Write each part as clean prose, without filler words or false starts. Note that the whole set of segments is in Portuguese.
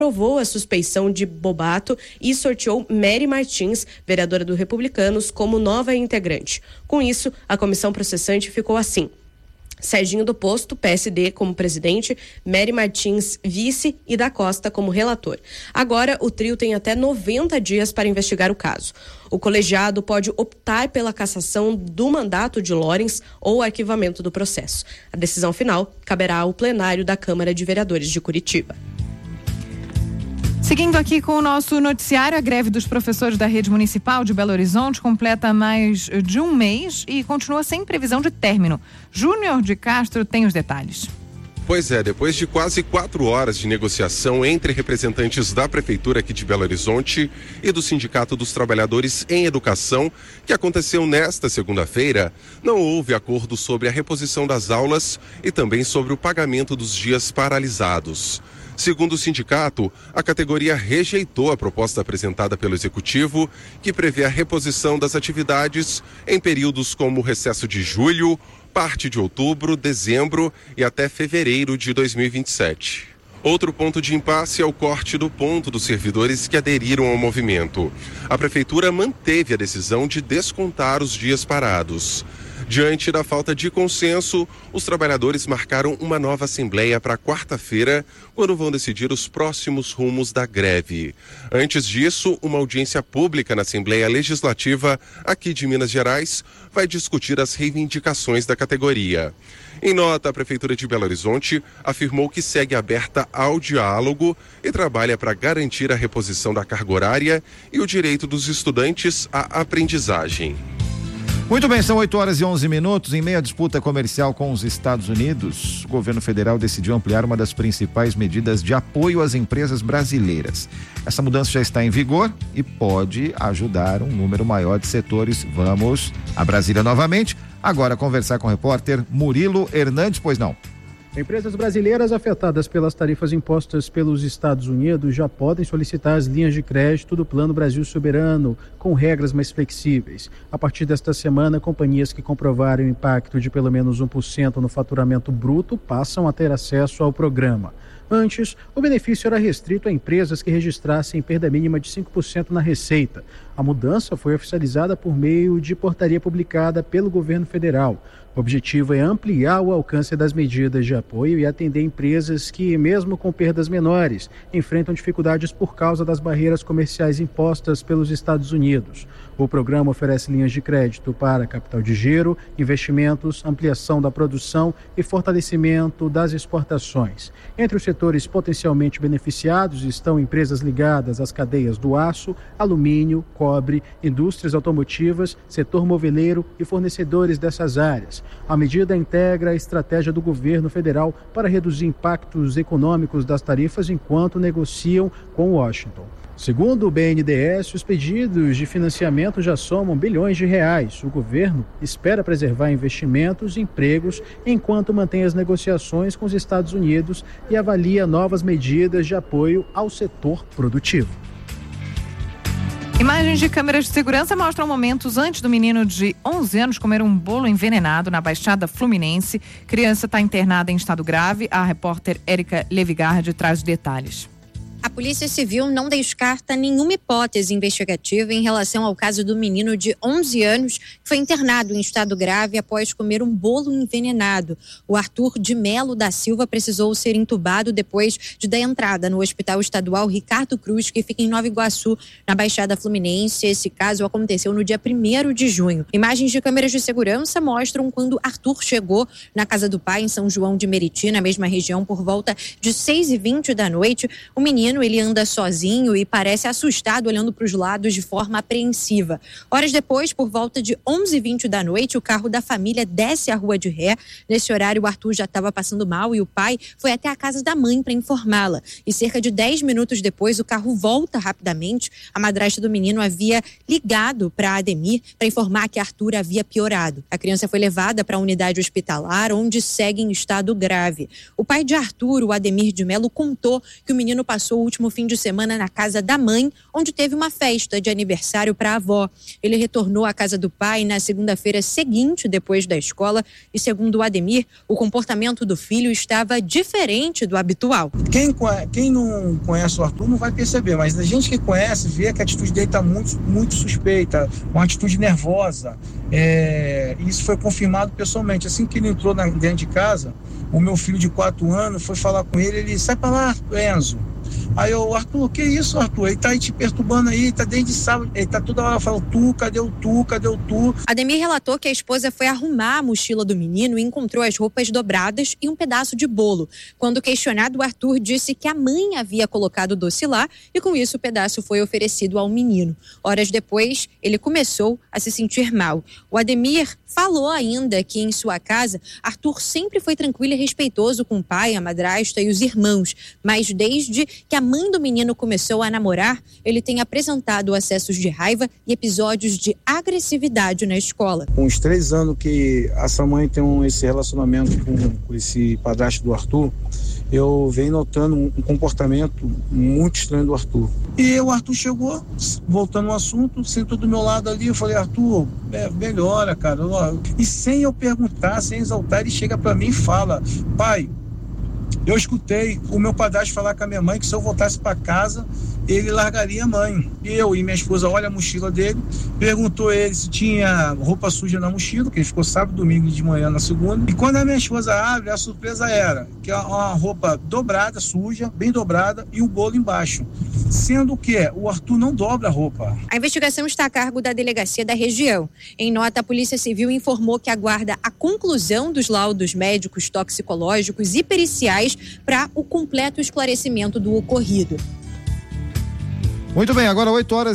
aprovou a suspeição de Bobato e sorteou Mary Martins, vereadora do Republicanos, como nova integrante. Com isso, a comissão processante ficou assim: Serginho do Posto, PSD, como presidente, Mary Martins, vice e da Costa como relator. Agora, o trio tem até 90 dias para investigar o caso. O colegiado pode optar pela cassação do mandato de Lorens ou arquivamento do processo. A decisão final caberá ao plenário da Câmara de Vereadores de Curitiba. Seguindo aqui com o nosso noticiário, a greve dos professores da rede municipal de Belo Horizonte completa mais de um mês e continua sem previsão de término. Júnior de Castro tem os detalhes. Pois é, depois de quase 4 horas de negociação entre representantes da Prefeitura aqui de Belo Horizonte e do Sindicato dos Trabalhadores em Educação, que aconteceu nesta segunda-feira, não houve acordo sobre a reposição das aulas e também sobre o pagamento dos dias paralisados. Segundo o sindicato, a categoria rejeitou a proposta apresentada pelo Executivo, que prevê a reposição das atividades em períodos como o recesso de julho, parte de outubro, dezembro e até fevereiro de 2027. Outro ponto de impasse é o corte do ponto dos servidores que aderiram ao movimento. A Prefeitura manteve a decisão de descontar os dias parados. Diante da falta de consenso, os trabalhadores marcaram uma nova assembleia para quarta-feira, quando vão decidir os próximos rumos da greve. Antes disso, uma audiência pública na Assembleia Legislativa aqui de Minas Gerais vai discutir as reivindicações da categoria. Em nota, a Prefeitura de Belo Horizonte afirmou que segue aberta ao diálogo e trabalha para garantir a reposição da carga horária e o direito dos estudantes à aprendizagem. Muito bem, são 8 horas e 11 minutos. Em meio à disputa comercial com os Estados Unidos, o governo federal decidiu ampliar uma das principais medidas de apoio às empresas brasileiras. Essa mudança já está em vigor e pode ajudar um número maior de setores. Vamos a Brasília novamente, agora conversar com o repórter Murilo Hernandes, pois não? Empresas brasileiras afetadas pelas tarifas impostas pelos Estados Unidos já podem solicitar as linhas de crédito do Plano Brasil Soberano, com regras mais flexíveis. A partir desta semana, companhias que comprovarem o impacto de pelo menos 1% no faturamento bruto passam a ter acesso ao programa. Antes, o benefício era restrito a empresas que registrassem perda mínima de 5% na receita. A mudança foi oficializada por meio de portaria publicada pelo governo federal. O objetivo é ampliar o alcance das medidas de apoio e atender empresas que, mesmo com perdas menores, enfrentam dificuldades por causa das barreiras comerciais impostas pelos Estados Unidos. O programa oferece linhas de crédito para capital de giro, investimentos, ampliação da produção e fortalecimento das exportações. Entre os setores potencialmente beneficiados estão empresas ligadas às cadeias do aço, alumínio, cobre, indústrias automotivas, setor moveleiro e fornecedores dessas áreas. A medida integra a estratégia do governo federal para reduzir impactos econômicos das tarifas enquanto negociam com Washington. Segundo o BNDES, os pedidos de financiamento já somam bilhões de reais. O governo espera preservar investimentos e empregos enquanto mantém as negociações com os Estados Unidos e avalia novas medidas de apoio ao setor produtivo. Imagens de câmeras de segurança mostram momentos antes do menino de 11 anos comer um bolo envenenado na Baixada Fluminense. Criança está internada em estado grave. A repórter Érica Levigard traz detalhes. A Polícia Civil não descarta nenhuma hipótese investigativa em relação ao caso do menino de 11 anos que foi internado em estado grave após comer um bolo envenenado. O Arthur de Melo da Silva precisou ser entubado depois de dar entrada no Hospital Estadual Ricardo Cruz, que fica em Nova Iguaçu, na Baixada Fluminense. Esse caso aconteceu no dia 1º de junho. Imagens de câmeras de segurança mostram quando Arthur chegou na casa do pai em São João de Meriti, na mesma região, por volta de 6h20 da noite. O menino, ele anda sozinho e parece assustado, olhando para os lados de forma apreensiva. Horas depois, por volta de 11h20 da noite, o carro da família desce a rua de ré. Nesse horário, o Arthur já estava passando mal e o pai foi até a casa da mãe para informá-la. E cerca de 10 minutos depois, o carro volta rapidamente. A madrasta do menino havia ligado para a Ademir para informar que Arthur havia piorado. A criança foi levada para a unidade hospitalar, onde segue em estado grave. O pai de Arthur, o Ademir de Melo, contou que o menino passou o último fim de semana na casa da mãe, onde teve uma festa de aniversário para a avó. Ele retornou à casa do pai na segunda-feira seguinte, depois da escola, e segundo o Ademir, o comportamento do filho estava diferente do habitual. Quem não conhece o Arthur não vai perceber, mas a gente que conhece vê que a atitude dele está muito suspeita, uma atitude nervosa. Isso foi confirmado pessoalmente. Assim que ele entrou dentro de casa, o meu filho de 4 anos foi falar com ele, sai pra lá, Enzo. Aí eu, Arthur, que isso, Arthur? Ele tá aí te perturbando aí, tá desde sábado, ele tá toda hora falando, cadê o tu? Ademir relatou que a esposa foi arrumar a mochila do menino e encontrou as roupas dobradas e um pedaço de bolo. Quando questionado, o Arthur disse que a mãe havia colocado o doce lá e com isso o pedaço foi oferecido ao menino. Horas depois, ele começou a se sentir mal. O Ademir falou ainda que em sua casa, Arthur sempre foi tranquilo e respeitoso com o pai, a madrasta e os irmãos, mas desde que a mãe do menino começou a namorar, ele tem apresentado acessos de raiva e episódios de agressividade na escola. Com os 3 anos que essa mãe tem esse relacionamento com esse padrasto do Arthur, eu venho notando um comportamento muito estranho do Arthur. E o Arthur chegou, voltando ao assunto, sentou do meu lado ali, eu falei, Arthur, melhora, cara. E sem eu perguntar, sem exaltar, ele chega pra mim e fala, pai, eu escutei o meu padrasto falar com a minha mãe que se eu voltasse para casa, ele largaria a mãe. Eu e minha esposa olha a mochila dele, perguntou ele se tinha roupa suja na mochila, que ele ficou sábado, domingo de manhã na segunda. E quando a minha esposa abre, a surpresa era que é uma roupa dobrada, suja, bem dobrada, e um bolo embaixo. Sendo que o Arthur não dobra a roupa. A investigação está a cargo da delegacia da região. Em nota, a Polícia Civil informou que aguarda a conclusão dos laudos médicos, toxicológicos e periciais para o completo esclarecimento do ocorrido. Muito bem, agora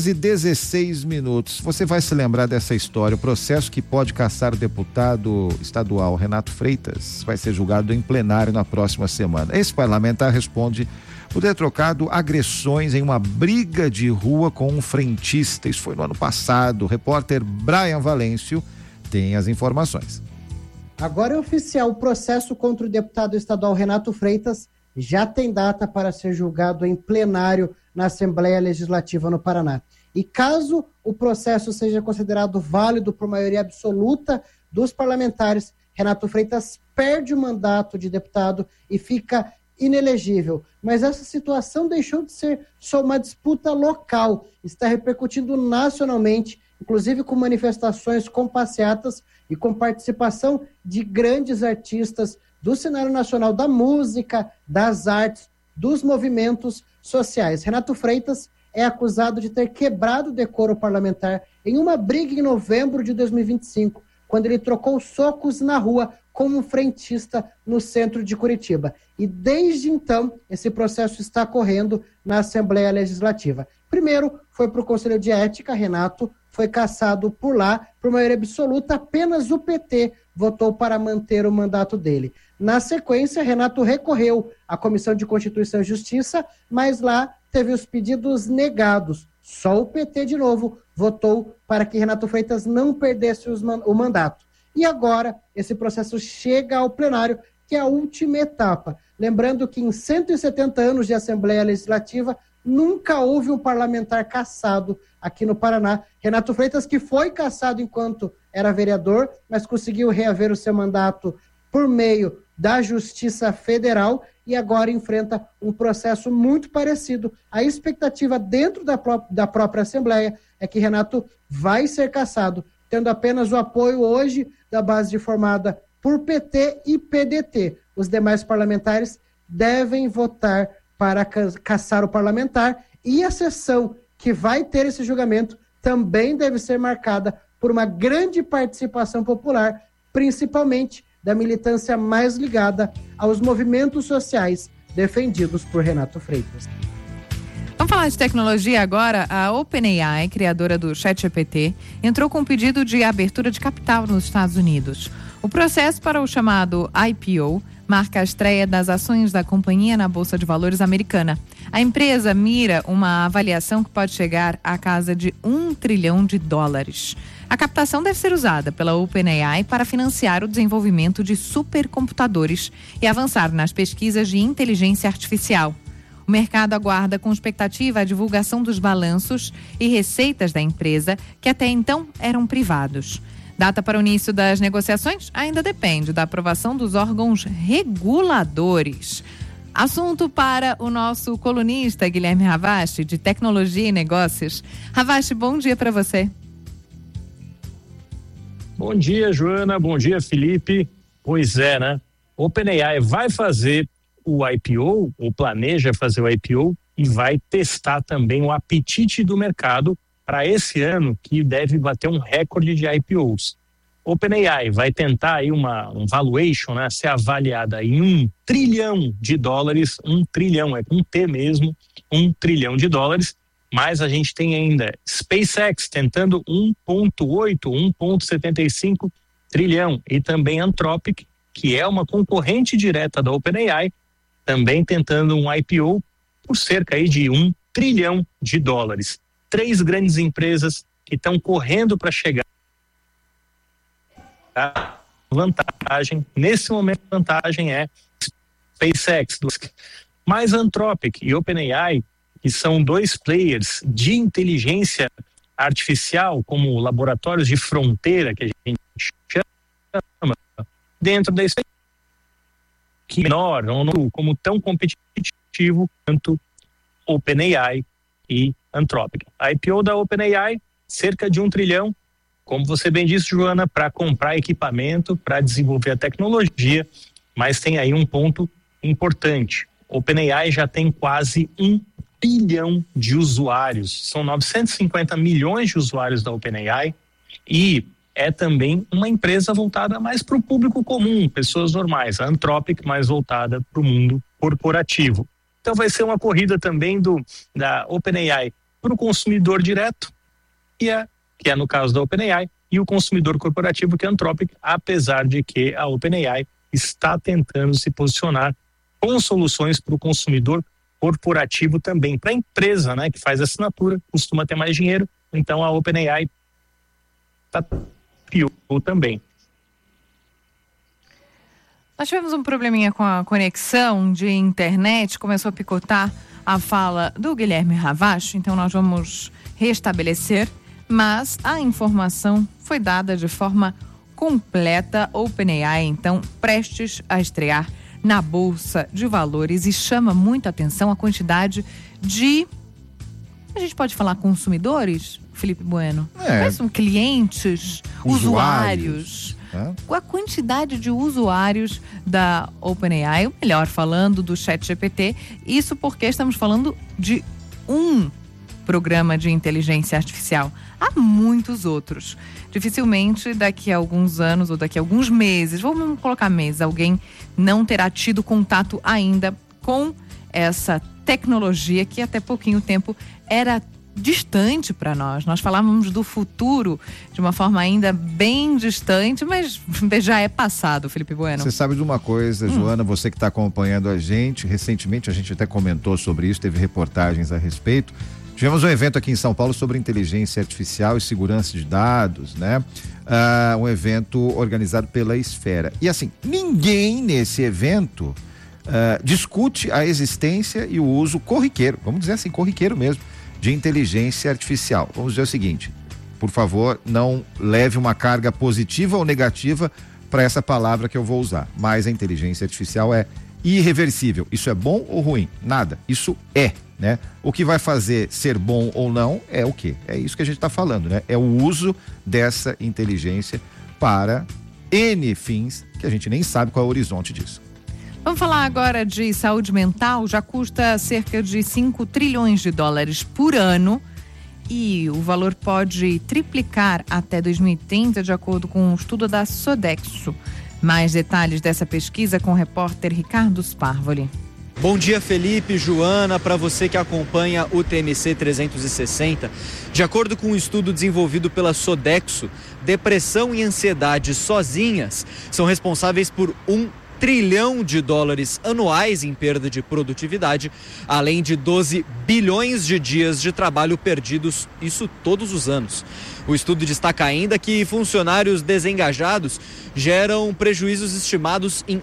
8h16. Você vai se lembrar dessa história. O processo que pode caçar o deputado estadual Renato Freitas vai ser julgado em plenário na próxima semana. Esse parlamentar responde por ter trocado agressões em uma briga de rua com um frentista. Isso foi no ano passado. O repórter Brian Valêncio tem as informações. Agora é oficial, o processo contra o deputado estadual Renato Freitas já tem data para ser julgado em plenário na Assembleia Legislativa no Paraná. E caso o processo seja considerado válido por maioria absoluta dos parlamentares, Renato Freitas perde o mandato de deputado e fica inelegível. Mas essa situação deixou de ser só uma disputa local, está repercutindo nacionalmente, inclusive com manifestações, com passeatas e com participação de grandes artistas do cenário nacional da música, das artes, dos movimentos sociais. Renato Freitas é acusado de ter quebrado o decoro parlamentar em uma briga em novembro de 2025, quando ele trocou socos na rua com um frentista no centro de Curitiba. E desde então, esse processo está correndo na Assembleia Legislativa. Primeiro, foi para o Conselho de Ética, Renato foi cassado por lá, por maioria absoluta, apenas o PT votou para manter o mandato dele. Na sequência, Renato recorreu à Comissão de Constituição e Justiça, mas lá teve os pedidos negados. Só o PT, de novo, votou para que Renato Freitas não perdesse o mandato. E agora, esse processo chega ao plenário, que é a última etapa. Lembrando que em 170 anos de Assembleia Legislativa, nunca houve um parlamentar cassado aqui no Paraná. Renato Freitas, que foi cassado enquanto era vereador, mas conseguiu reaver o seu mandato por meio da Justiça Federal e agora enfrenta um processo muito parecido. A expectativa dentro da própria Assembleia é que Renato vai ser cassado, tendo apenas o apoio hoje da base formada por PT e PDT. Os demais parlamentares devem votar para cassar o parlamentar e a sessão que vai ter esse julgamento também deve ser marcada por uma grande participação popular, principalmente da militância mais ligada aos movimentos sociais defendidos por Renato Freitas. Vamos falar de tecnologia agora. A OpenAI, criadora do ChatGPT, entrou com um pedido de abertura de capital nos Estados Unidos. O processo para o chamado IPO marca a estreia das ações da companhia na Bolsa de Valores americana. A empresa mira uma avaliação que pode chegar à casa de $1 trilhão. A captação deve ser usada pela OpenAI para financiar o desenvolvimento de supercomputadores e avançar nas pesquisas de inteligência artificial. O mercado aguarda com expectativa a divulgação dos balanços e receitas da empresa, que até então eram privados. Data para o início das negociações ainda depende da aprovação dos órgãos reguladores. Assunto para o nosso colunista Guilherme Ravache, de Tecnologia e Negócios. Ravache, bom dia para você. Bom dia, Joana. Bom dia, Felipe. Pois é, né? OpenAI vai fazer o IPO, ou planeja fazer o IPO, e vai testar também o apetite do mercado para esse ano, que deve bater um recorde de IPOs. OpenAI vai tentar aí um valuation, né, ser avaliada em $1 trilhão, 1 trilhão, é com T mesmo, $1 trilhão, mas a gente tem ainda SpaceX tentando 1,8, 1,75 trilhão, e também Anthropic, que é uma concorrente direta da OpenAI, também tentando um IPO por cerca aí de $1 trilhão. 3 grandes empresas que estão correndo para chegar a vantagem. Nesse momento, a vantagem é SpaceX, mais Anthropic e OpenAI, que são 2 players de inteligência artificial, como laboratórios de fronteira, que a gente chama, dentro da SpaceX, que menor, não como tão competitivo quanto OpenAI e Anthropic. A IPO da OpenAI, cerca de $1 trilhão, como você bem disse, Joana, para comprar equipamento, para desenvolver a tecnologia, mas tem aí um ponto importante. OpenAI já tem quase 1 bilhão de usuários, são 950 milhões de usuários da OpenAI, e é também uma empresa voltada mais para o público comum, pessoas normais. A Anthropic mais voltada para o mundo corporativo. Então vai ser uma corrida também da OpenAI para o consumidor direto, que é no caso da OpenAI, e o consumidor corporativo, que é a Anthropic, apesar de que a OpenAI está tentando se posicionar com soluções para o consumidor corporativo também. Para a empresa, né, que faz assinatura, costuma ter mais dinheiro, então a OpenAI está pior também. Nós tivemos um probleminha com a conexão de internet, começou a picotar a fala do Guilherme Ravache, então nós vamos restabelecer, mas a informação foi dada de forma completa. OpenAI, então, prestes a estrear na Bolsa de Valores, e chama muita atenção a quantidade de... A gente pode falar consumidores, Felipe Bueno? São clientes, usuários. A quantidade de usuários da OpenAI, ou melhor, falando do ChatGPT, isso porque estamos falando de um programa de inteligência artificial. Há muitos outros. Dificilmente daqui a alguns anos ou daqui a alguns meses, vamos colocar meses, alguém não terá tido contato ainda com essa tecnologia que até pouquinho tempo era distante para nós. Nós falávamos do futuro de uma forma ainda bem distante, mas já é passado, Felipe Bueno. Você sabe de uma coisa, Joana, você que está acompanhando a gente, recentemente a gente até comentou sobre isso, teve reportagens a respeito. Tivemos um evento aqui em São Paulo sobre inteligência artificial e segurança de dados, né? Um evento organizado pela Esfera. E assim, ninguém nesse evento discute a existência e o uso corriqueiro, vamos dizer assim, corriqueiro mesmo, de inteligência artificial. Vamos dizer o seguinte, por favor, não leve uma carga positiva ou negativa para essa palavra que eu vou usar, mas a inteligência artificial é irreversível. Isso é bom ou ruim? Nada. Isso é, né? O que vai fazer ser bom ou não é o quê? É isso que a gente está falando, né? É o uso dessa inteligência para N fins que a gente nem sabe qual é o horizonte disso. Vamos falar agora de saúde mental. Já custa cerca de $5 trilhões por ano e o valor pode triplicar até 2030, de acordo com um estudo da Sodexo. Mais detalhes dessa pesquisa com o repórter Ricardo Sparvoli. Bom dia, Felipe, Joana, para você que acompanha o TMC 360. De acordo com um estudo desenvolvido pela Sodexo, depressão e ansiedade sozinhas são responsáveis por $1 trilhão anuais em perda de produtividade, além de $12 bilhões de dias de trabalho perdidos, isso todos os anos. O estudo destaca ainda que funcionários desengajados geram prejuízos estimados em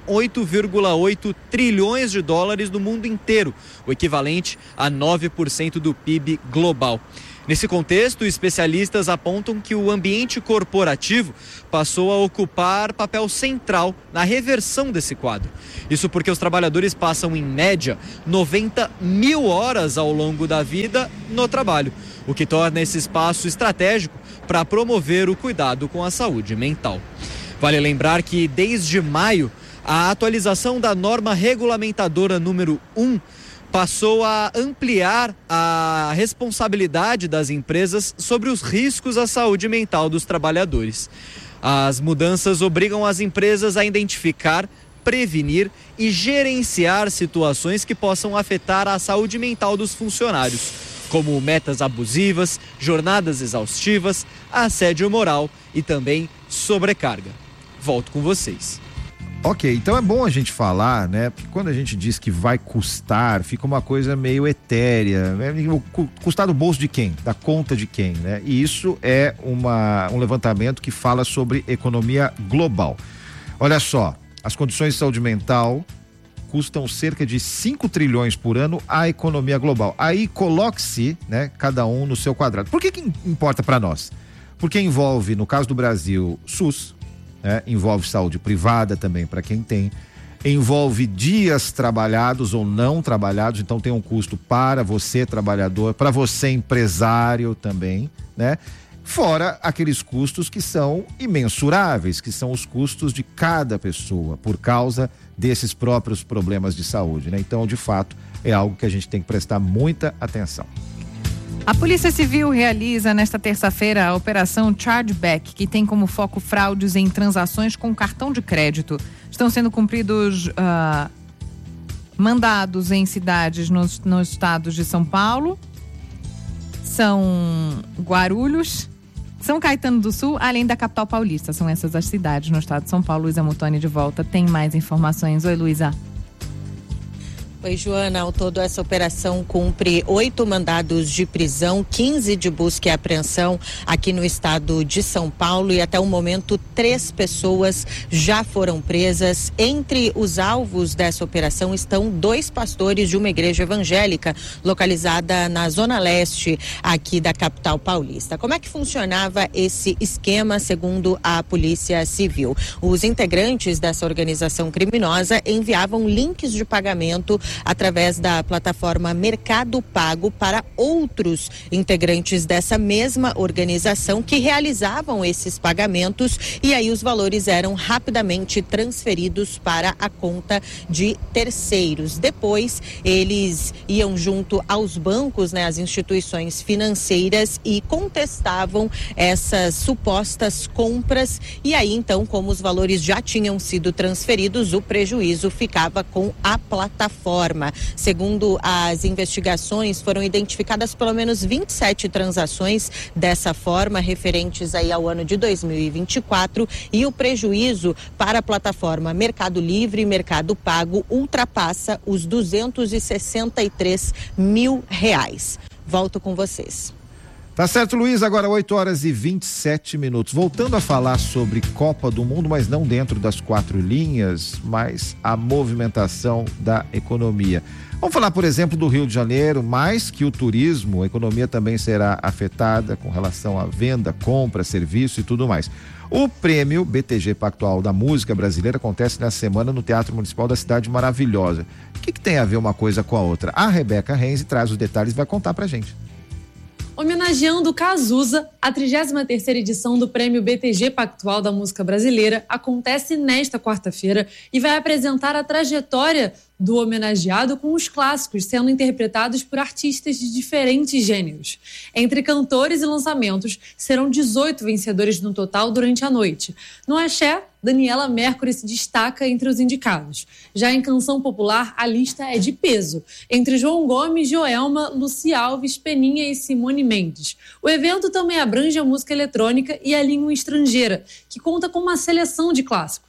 8,8 trilhões de dólares no mundo inteiro, o equivalente a 9% do PIB global. Nesse contexto, especialistas apontam que o ambiente corporativo passou a ocupar papel central na reversão desse quadro. Isso porque os trabalhadores passam, em média, 90 mil horas ao longo da vida no trabalho, o que torna esse espaço estratégico para promover o cuidado com a saúde mental. Vale lembrar que, desde maio, a atualização da norma regulamentadora número 1 passou a ampliar a responsabilidade das empresas sobre os riscos à saúde mental dos trabalhadores. As mudanças obrigam as empresas a identificar, prevenir e gerenciar situações que possam afetar a saúde mental dos funcionários, como metas abusivas, jornadas exaustivas, assédio moral e também sobrecarga. Volto com vocês. Ok, então é bom a gente falar, né? Porque quando a gente diz que vai custar, fica uma coisa meio etérea, né? Custar do bolso de quem? Da conta de quem, né? E isso é um levantamento que fala sobre economia global. Olha só, as condições de saúde mental custam cerca de 5 trilhões por ano à economia global. Aí coloque-se, né, cada um no seu quadrado. Por que importa para nós? Porque envolve, no caso do Brasil, SUS, envolve saúde privada também para quem tem, envolve dias trabalhados ou não trabalhados, então tem um custo para você trabalhador, para você empresário também, né? Fora aqueles custos que são imensuráveis, que são os custos de cada pessoa por causa desses próprios problemas de saúde, né? Então, de fato, é algo que a gente tem que prestar muita atenção. A Polícia Civil realiza nesta terça-feira a Operação Chargeback, que tem como foco fraudes em transações com cartão de crédito. Estão sendo cumpridos mandados em cidades nos estados de São Paulo, São Guarulhos, São Caetano do Sul, além da capital paulista. São essas as cidades no estado de São Paulo. Luísa Mutoni de volta. Tem mais informações. Oi, Luísa. Oi, Joana. Ao todo, essa operação cumpre 8 mandados de prisão, 15 de busca e apreensão aqui no estado de São Paulo, e até o momento 3 pessoas já foram presas. Entre os alvos dessa operação estão 2 pastores de uma igreja evangélica localizada na zona leste aqui da capital paulista. Como é que funcionava esse esquema, segundo a Polícia Civil? Os integrantes dessa organização criminosa enviavam links de pagamento através da plataforma Mercado Pago para outros integrantes dessa mesma organização que realizavam esses pagamentos, e aí os valores eram rapidamente transferidos para a conta de terceiros. Depois eles iam junto aos bancos, né, às instituições financeiras, e contestavam essas supostas compras, e aí então, como os valores já tinham sido transferidos, o prejuízo ficava com a plataforma. Segundo as investigações, foram identificadas pelo menos 27 transações dessa forma, referentes aí ao ano de 2024, e o prejuízo para a plataforma Mercado Livre e Mercado Pago ultrapassa os R$263 mil. Volto com vocês. Tá certo, Luiz. Agora 8h27. Voltando a falar sobre Copa do Mundo, mas não dentro das 4 linhas, mas a movimentação da economia. Vamos falar, por exemplo, do Rio de Janeiro. Mais que o turismo, a economia também será afetada com relação à venda, compra, serviço e tudo mais. O prêmio BTG Pactual da Música Brasileira acontece nessa semana no Teatro Municipal da Cidade Maravilhosa. O que tem a ver uma coisa com a outra? A Rebeca Renzi traz os detalhes e vai contar pra gente. Homenageando Cazuza, a 33ª edição do Prêmio BTG Pactual da Música Brasileira acontece nesta quarta-feira e vai apresentar a trajetória do homenageado com os clássicos sendo interpretados por artistas de diferentes gêneros. Entre cantores e lançamentos, serão 18 vencedores no total durante a noite. No axé, Daniela Mercury se destaca entre os indicados. Já em canção popular, a lista é de peso, entre João Gomes, Joelma, Luci Alves, Peninha e Simone Mendes. O evento também abrange a música eletrônica e a língua estrangeira, que conta com uma seleção de clássicos.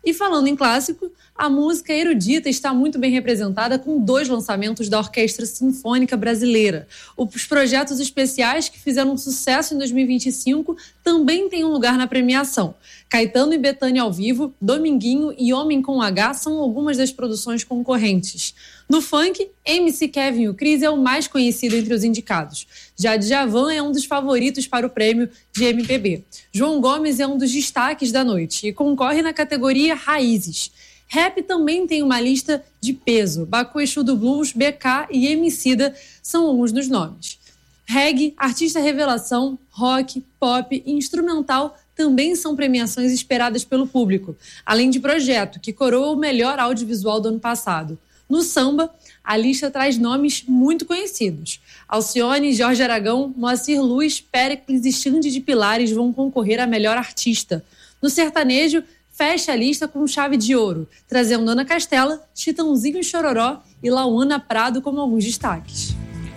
E falando em clássico, a música erudita está muito bem representada com 2 lançamentos da Orquestra Sinfônica Brasileira. Os projetos especiais que fizeram sucesso em 2025 também têm um lugar na premiação. Caetano e Bethânia ao vivo, Dominguinho e Homem com H são algumas das produções concorrentes. No funk, MC Kevin e o Cris é o mais conhecido entre os indicados. Já Djavan é um dos favoritos para o prêmio de MPB. João Gomes é um dos destaques da noite e concorre na categoria Raízes. Rap também tem uma lista de peso. Baco Exu do Blues, BK e Emicida são alguns dos nomes. Reggae, artista revelação, rock, pop e instrumental também são premiações esperadas pelo público, além de Projeto, que coroa o melhor audiovisual do ano passado. No samba, a lista traz nomes muito conhecidos. Alcione, Jorge Aragão, Moacir Luz, Péricles e Xande de Pilares vão concorrer a melhor artista. No sertanejo, fecha a lista com chave de ouro, trazendo Ana Castela, Chitãozinho e Chororó e Lauana Prado como alguns destaques.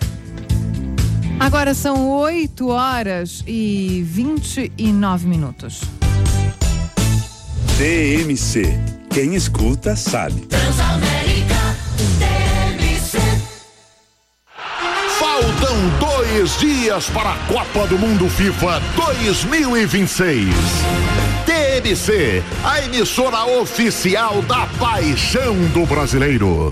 Agora são 8h29. TMC. Quem escuta sabe. Transamérica TMC. Faltam 2 dias para a Copa do Mundo FIFA 2026. TMC, a emissora oficial da paixão do brasileiro.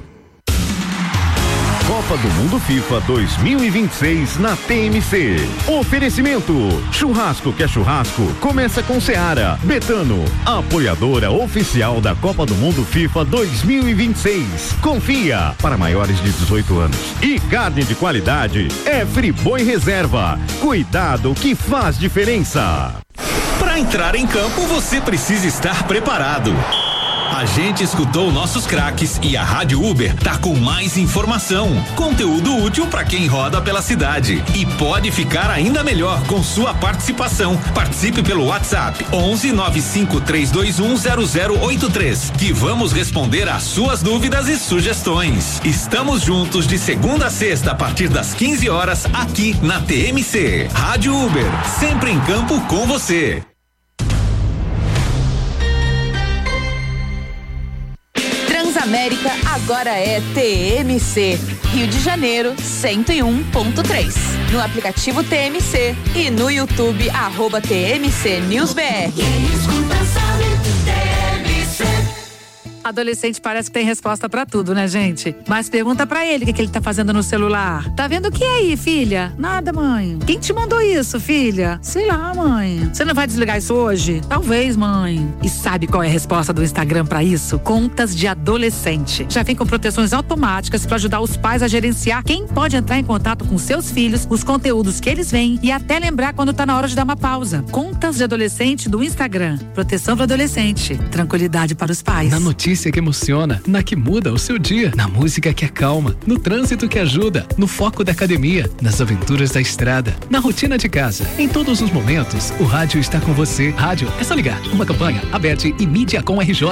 Copa do Mundo FIFA 2026 na TMC. Oferecimento: churrasco que é churrasco, começa com Seara. Betano, apoiadora oficial da Copa do Mundo FIFA 2026. Confia, para maiores de 18 anos. E carne de qualidade é Friboi Reserva. Cuidado que faz diferença. Para entrar em campo, você precisa estar preparado. A gente escutou nossos craques e a Rádio Uber tá com mais informação, conteúdo útil para quem roda pela cidade e pode ficar ainda melhor com sua participação. Participe pelo WhatsApp 11 95321 0083 que vamos responder às suas dúvidas e sugestões. Estamos juntos de segunda a sexta a partir das 15 horas aqui na TMC. Rádio Uber, sempre em campo com você. Transamérica agora é TMC, Rio de Janeiro 101.3. No aplicativo TMC e no YouTube @TMC News BR. Quem escuta sabe, TMC. Adolescente parece que tem resposta pra tudo, né, gente? Mas pergunta pra ele o que ele tá fazendo no celular. Tá vendo o que aí, filha? Nada, mãe. Quem te mandou isso, filha? Sei lá, mãe. Você não vai desligar isso hoje? Talvez, mãe. E sabe qual é a resposta do Instagram pra isso? Contas de adolescente. Já vem com proteções automáticas pra ajudar os pais a gerenciar quem pode entrar em contato com seus filhos, os conteúdos que eles veem e até lembrar quando tá na hora de dar uma pausa. Contas de adolescente do Instagram. Proteção para adolescente. Tranquilidade para os pais. Na notícia que emociona, na que muda o seu dia, na música que acalma, no trânsito que ajuda, no foco da academia, nas aventuras da estrada, na rotina de casa. Em todos os momentos, o rádio está com você. Rádio, é só ligar. Uma campanha, Aberte e Mídia com RJ.